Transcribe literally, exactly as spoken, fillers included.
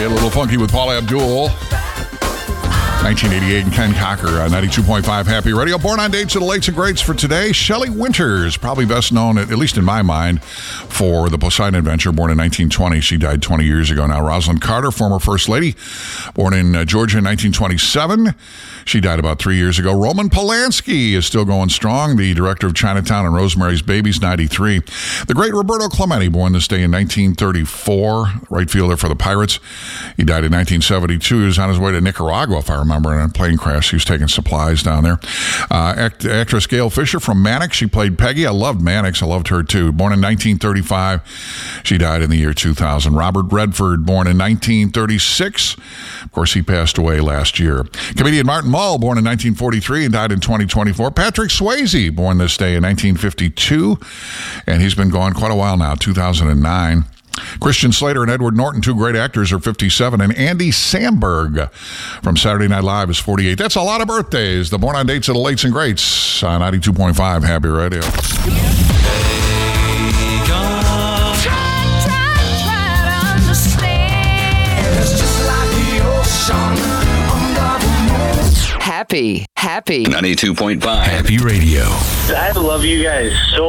Get a little funky with Paula Abdul. nineteen eighty-eight and Ken Cocker on ninety-two point five Happy Radio. Born on dates of the Lakes and Greats for today. Shelley Winters, probably best known, at least in my mind, for the Poseidon Adventure, born in nineteen twenty. She died twenty years ago now. Rosalind Carter, former First Lady, born in uh, Georgia in nineteen twenty-seven. She died about three years ago. Roman Polanski is still going strong, the director of Chinatown and Rosemary's Babies, ninety-three. The great Roberto Clemente, born this day in nineteen thirty-four, right fielder for the Pirates. He died in nineteen seventy-two. He was on his way to Nicaragua, if I remember, in a plane crash. He was taking supplies down there. Uh, act- actress Gail Fisher from Mannix. She played Peggy. I loved Mannix. I loved her, too. Born in nineteen thirty-five. She died in the year two thousand. Robert Redford, born in nineteen thirty-six. Of course, he passed away last year. Comedian Martin Mull, born in nineteen forty-three and died in twenty twenty-four. Patrick Swayze, born this day in nineteen fifty-two, and he's been gone quite a while now, two thousand nine. Christian Slater and Edward Norton, two great actors, are fifty-seven, and Andy Samberg from Saturday Night Live is forty-eight. That's a lot of birthdays. The Born on Dates of the Lakes and Greats on ninety-two point five Happy Radio. Happy, happy. ninety-two point five Happy Radio. I love you guys so